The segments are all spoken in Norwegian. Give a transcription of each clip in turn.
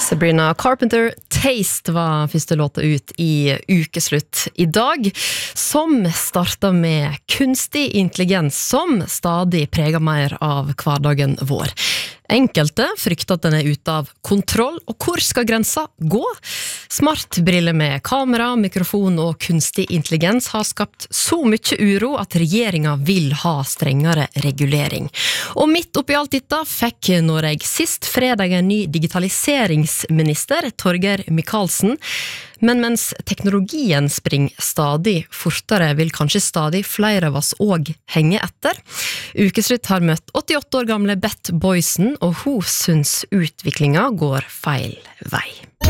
Sabrina Carpenter, Taste var første låta ut i ukeslutt i dag, som startet med kunstig intelligens som stadig preger mer av hverdagen vår. Enkelte frykter at den ute av kontroll, og hvor skal grensa gå? Smartbriller med kamera, mikrofon og kunstig intelligens har skapt så mye uro at regjeringen vil ha strengere regulering. Og midt oppi alt dette fikk Norge sist fredag en ny digitaliseringsminister, Torgeir Micaelsen. Men mens teknologien springer stadig fortere, vil kanskje stadig flere av oss også henge etter. Ukeslutt har møtt 88 år gamle Beth Boysen, og hun synes utviklingen går feil vei.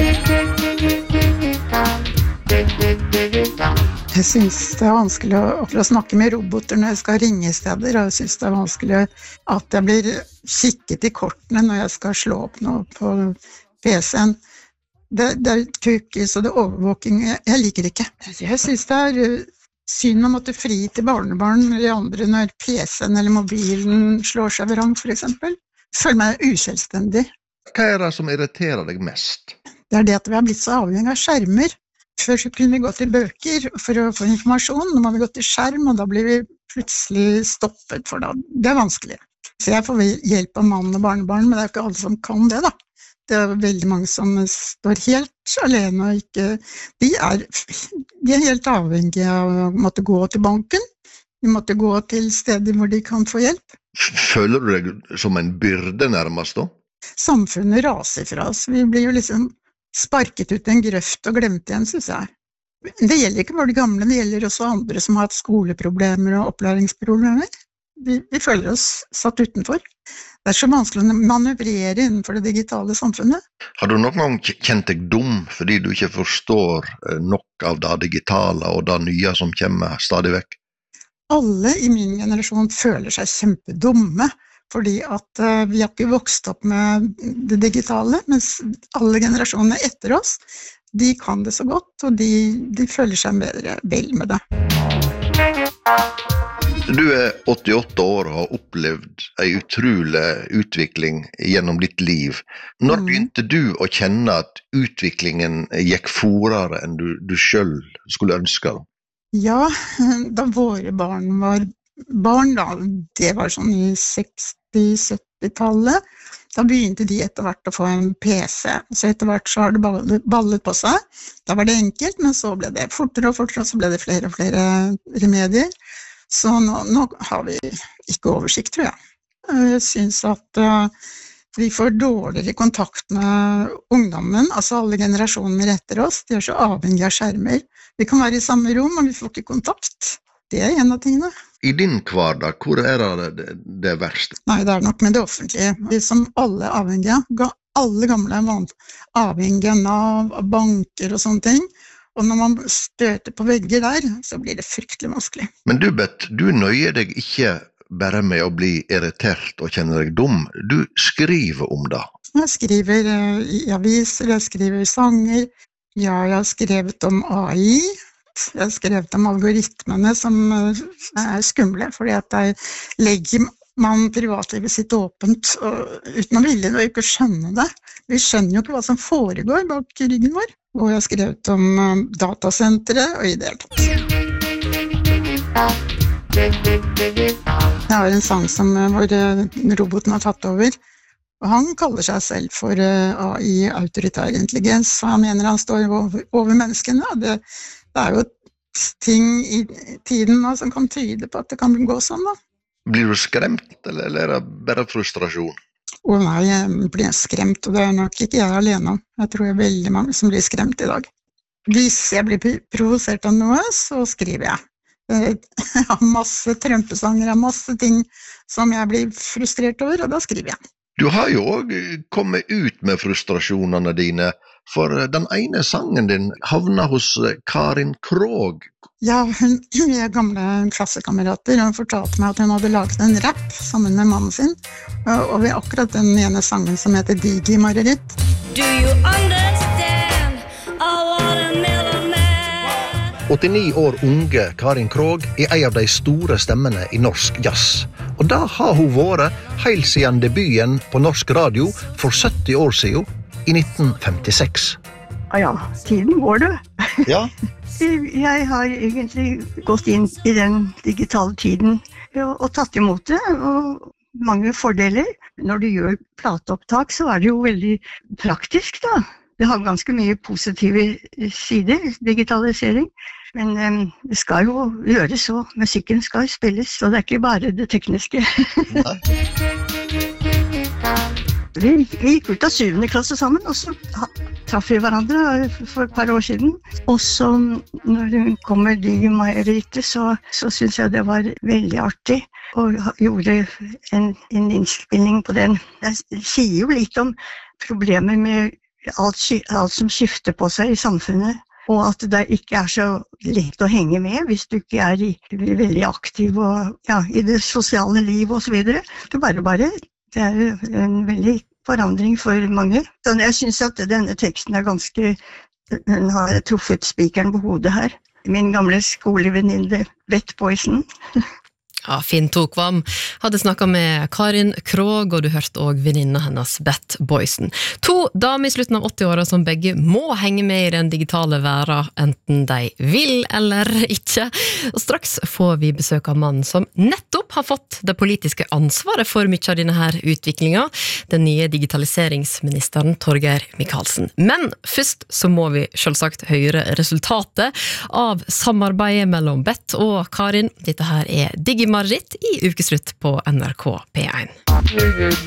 Jeg synes det er vanskelig å snakke med roboter når jeg skal ringe steder, og jeg synes det er vanskelig at jeg blir kikket i kortene når jeg skal slå opp noe på PC-en. Det er cookies og det er overvåking, jeg liker det ikke. Jeg synes det er synd å måtte fri til barnebarn eller andre når PC-en eller mobilen slår seg vrang, for eksempel. Føler meg uselvstendig. Hva er det som irriterer deg mest? Det er det at vi har blitt så avhengig av skjermer. Før så kunne vi gå til bøker for å få informasjon, nå må vi gå til skjerm, og da blir vi plutselig stoppet for det. Det er vanskelig. Så jeg får hjelp av mann og barnebarn, men det er ikke alle som kan det da. Det er veldig mange som står helt alene og ikke... De er helt avhengige av å måtte gå til banken. De måtte gå til steder hvor de kan få hjelp. Føler du deg som en byrde nærmest da? Samfunnet raser fra oss. Vi blir jo liksom sparket ut en grøft og glemt igjen, synes jeg. Det gjelder ikke bare de gamle, det gjelder også andre som har hatt skoleproblemer og opplæringsproblemer. Vi føler oss satt utenfor. Det er så vanskelig å manøvrere innenfor det digitale samfunnet. Har du noen gang kjent deg dum fordi du ikke forstår nok av det digitale og det nye som kommer stadig vekk? Alle i min generasjon føler seg kjempedumme, fordi at vi har ikke vokst opp med det digitale, mens alle generasjonene etter oss, de kan det så godt, og de føler seg bedre vel med det. Du er 88 år og har opplevd en utrolig utvikling gjennom ditt liv. Når begynte du å kjenne at utviklingen gikk fortere enn du selv skulle ønske? Ja, da våre barn var barn, da, det var sånn i 60-70-tallet, da begynte de etter hvert å få en PC. Så etter hvert så har det ballet på seg. Da var det enkelt, men så ble det fortere og fortere, og så ble det flere og flere remedier. Så nå har vi ikke oversikt, tror jeg. Jeg synes at vi får dårligere kontakt med ungdommen, altså alle generasjoner etter oss. De er så avhengige av skjermer. Vi kan være i samme rom, men vi får ikke kontakt. Det er en av tingene. I din hverdag, hvor er det verste? Nei, det er nok med det offentlige. Vi som alle er avhengige. Alle gamle er avhengige av Nav, av banker og sånne ting. Og når man støter på vegger der, så blir det fryktelig vanskelig. Men du, Beth, du nøyer deg ikke bare med å bli irritert og kjenne deg dum. Du skriver om det. Jeg skriver i aviser, jeg skriver sanger. Ja, jeg har skrevet om AI. Jeg har skrevet om algoritmene som er skumle, fordi at der legger man privatlivet sitt åpent, uten å ville og ikke skjønne det. Vi skjønner jo ikke hva som foregår bak ryggen vår. Og jeg har skrevet om datasentre og i det hele tatt. Jeg har en sang hvor roboten har tatt over, og han kaller seg selv for AI, autoritær intelligens, og han mener han står over menneskene. Det er jo ting i tiden nå som kan tyde på at det kan gå sånn da. Blir du skremt, eller er det bare frustrasjon? Nei, jeg blir skremt, og det er nok ikke jeg alene om. Jeg tror det er veldig mange som blir skremt i dag. Hvis jeg blir provosert av noe, så skriver jeg. Jeg har masse trømpesanger, jeg har masse ting som jeg blir frustrert over, og da skriver jeg. Du har jo også kommet ut med frustrasjonene dine, for den ene sangen din havnet hos Karin Krog. Ja, hun er gamle klassekamerater, og hun fortalte meg at hun hadde laget en rap sammen med mannen sin, og ved akkurat den ene sangen som heter Digi Mareritt. Do you understand? I wanna never man. 89 år unge Karin Krog er en av de store stemmene i norsk jazz. Og da har hun vært helt siden debuten på norsk radio for 70 år siden, i 1956. Ja, tiden går det. Ja. Jeg har egentlig gått inn i den digitale tiden og tatt imot det, og mange fordeler. Når du gjør plateopptak, så det jo veldig praktisk da. Det har ganske mye positive sider, digitalisering. Men det skal jo gjøres, og musikken skal spilles, så det ikke bare det tekniske. Vi gikk ut av 7. klasse sammen, og så traff vi hverandre for et par år siden. Og så, når det kommer Digimeieritet, så synes jeg det var veldig artig, og gjorde en innspilling på den. Det sier jo litt om problemer med alt som skifter på seg i samfunnet, og at det ikke så lett å henge med hvis du ikke veldig aktiv og, i det sosiale liv og så videre. Det det en veldig forandring for mange. Så jeg synes at denne teksten den har truffet spikeren på hodet her. Min gamle skolevenninne Beth Boysen. Ja, Finn Tokvam hadde snakket med Karin Krog, og du hørte også venninna hennes Beth Boysen. 2 damer i slutten av 80-åra som begge må henge med i den digitale verden, enten de vil eller ikke. Og straks får vi besøk av mannen som nettopp har fått det politiske ansvaret for mye av denne her utviklingen, den nye digitaliseringsministeren Torgeir Micaelsen. Men først så må vi selvsagt høre resultatet av samarbeidet mellom Beth og Karin. Dette her Digimarritt i ukeslutt på NRK P1.